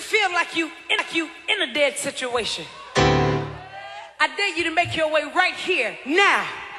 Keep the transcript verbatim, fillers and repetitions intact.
feel like you in, like you in a dead situation, I dare you to make your way right here now